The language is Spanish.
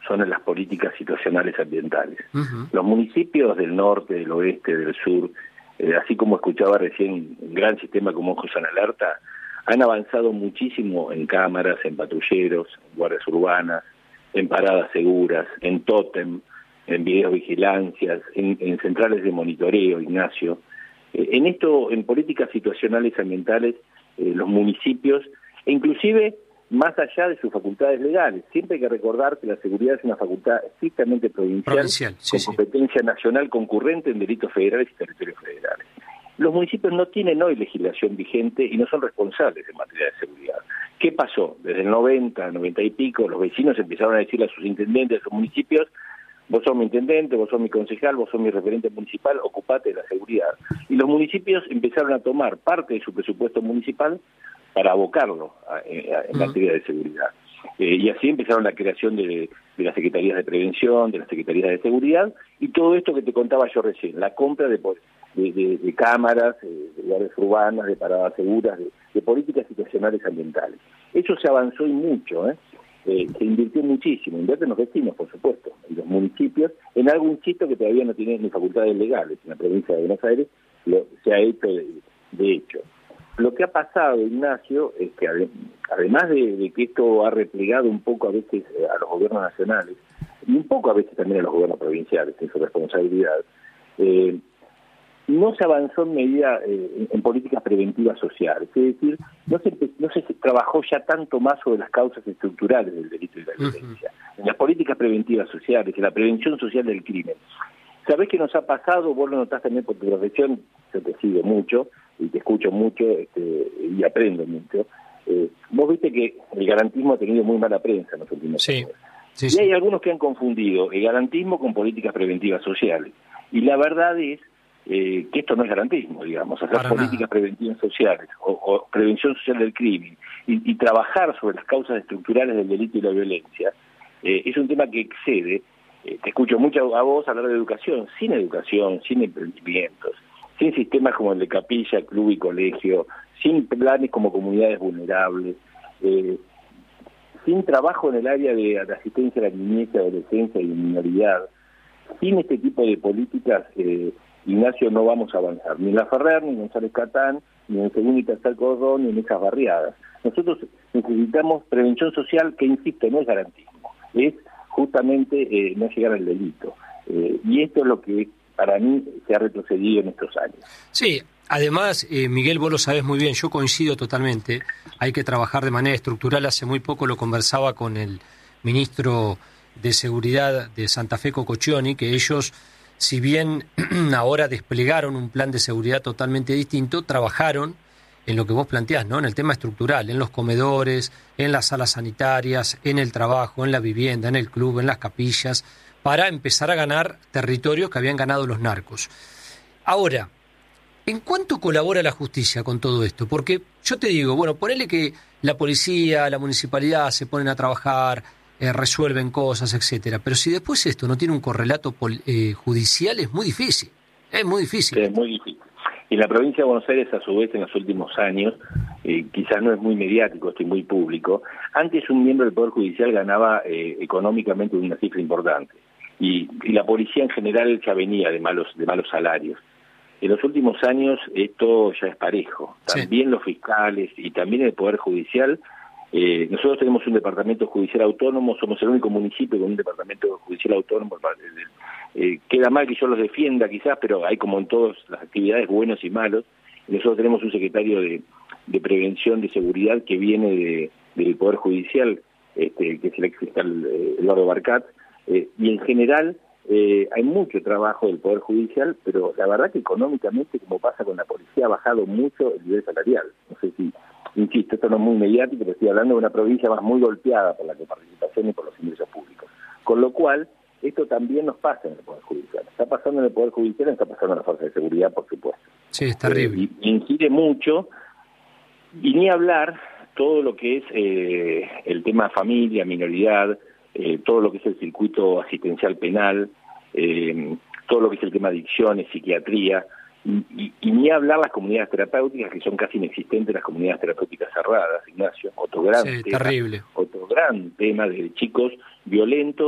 son en las políticas situacionales ambientales. Uh-huh. Los municipios del norte, del oeste, del sur, así como escuchaba recién un gran sistema como Ojos en Alerta, han avanzado muchísimo en cámaras, en patrulleros, en guardias urbanas, en paradas seguras, en tótem, en videovigilancias, en centrales de monitoreo, Ignacio. En políticas situacionales ambientales, los municipios, e inclusive más allá de sus facultades legales. Siempre hay que recordar que la seguridad es una facultad estrictamente provincial sí, con sí. competencia nacional concurrente en delitos federales y territorios federales. Los municipios no tienen hoy legislación vigente y no son responsables en materia de seguridad. ¿Qué pasó? Desde el 90, 90 y pico, los vecinos empezaron a decirle a sus intendentes, a sus municipios: vos sos mi intendente, vos sos mi concejal, vos sos mi referente municipal, ocupate de la seguridad. Y los municipios empezaron a tomar parte de su presupuesto municipal para abocarlo en materia de seguridad. Y así empezaron la creación de las secretarías de prevención, de las secretarías de seguridad, y todo esto que te contaba yo recién, la compra de cámaras, de guardias urbanas, de paradas seguras, de políticas situacionales ambientales. Eso se avanzó y mucho, se invirtió muchísimo, invierten los vecinos, por supuesto, en los municipios, en algo, insisto, que todavía no tienen ni facultades legales. En la provincia de Buenos Aires se ha hecho de hecho. Lo que ha pasado, Ignacio, es que además de que esto ha replegado un poco a veces a los gobiernos nacionales, y un poco a veces también a los gobiernos provinciales en su responsabilidad, no se avanzó en medida en políticas preventivas sociales, es decir, no se trabajó ya tanto más sobre las causas estructurales del delito y la violencia, en las políticas preventivas sociales, en la prevención social del crimen. ¿Sabés qué nos ha pasado? Vos lo notás también por tu profesión, yo te sigo mucho y te escucho mucho y aprendo mucho. Vos viste que el garantismo ha tenido muy mala prensa en los últimos años. Sí. Y hay algunos que han confundido el garantismo con políticas preventivas sociales. Y la verdad es que esto no es garantismo, digamos, hacer políticas preventivas sociales o prevención social del crimen y trabajar sobre las causas estructurales del delito y la violencia es un tema que excede. Te escucho mucho a vos hablar de educación, sin emprendimientos, sin sistemas como el de capilla, club y colegio, sin planes como comunidades vulnerables, sin trabajo en el área de asistencia a la niñez, adolescencia y minoridad. Sin este tipo de políticas, Ignacio, no vamos a avanzar, ni en La Ferrer, ni en González Catán, ni en el segundo y tercer cordón, ni en esas barriadas. Nosotros necesitamos prevención social que, insisto, no es garantismo, es justamente no llegar al delito. Y esto es lo que para mí se ha retrocedido en estos años. Sí, además, Miguel, vos lo sabés muy bien, yo coincido totalmente, hay que trabajar de manera estructural. Hace muy poco lo conversaba con el ministro de Seguridad de Santa Fe, Cococcioni, que ellos, si bien ahora desplegaron un plan de seguridad totalmente distinto, trabajaron en lo que vos planteás, ¿no? En el tema estructural, en los comedores, en las salas sanitarias, en el trabajo, en la vivienda, en el club, en las capillas, para empezar a ganar territorios que habían ganado los narcos. Ahora, ¿en cuánto colabora la justicia con todo esto? Porque yo te digo, bueno, ponele que la policía, la municipalidad se ponen a trabajar, resuelven cosas, etcétera, pero si después esto no tiene un correlato judicial, es muy difícil. Es muy difícil. Sí, es muy difícil. Y en la provincia de Buenos Aires, a su vez, en los últimos años, quizás no es muy mediático, esto es muy público, antes un miembro del Poder Judicial ganaba económicamente una cifra importante. Y la policía en general ya venía de malos salarios. En los últimos años esto ya es parejo. También sí. Los fiscales y también el Poder Judicial. Nosotros tenemos un departamento judicial autónomo, somos el único municipio con un departamento judicial autónomo. Queda mal que yo los defienda quizás, pero hay como en todas las actividades buenos y malos. Nosotros tenemos un secretario de Prevención de Seguridad que viene del Poder Judicial, que es el ex fiscal Eduardo Barcat, y en general hay mucho trabajo del Poder Judicial, pero la verdad que económicamente, como pasa con la policía, ha bajado mucho el nivel salarial. No sé si, insisto, esto no es muy mediático, pero estoy hablando de una provincia más muy golpeada por la coparticipación y por los ingresos públicos. Con lo cual, esto también nos pasa en el Poder Judicial. Está pasando en el Poder Judicial y está pasando en la Fuerza de Seguridad, por supuesto. Sí, es terrible. Y incide mucho, y ni hablar todo lo que es el tema familia, minoridad, todo lo que es el circuito asistencial penal, todo lo que es el tema de adicciones, psiquiatría, y ni hablar las comunidades terapéuticas, que son casi inexistentes las comunidades terapéuticas cerradas, Ignacio, otro gran tema de chicos violentos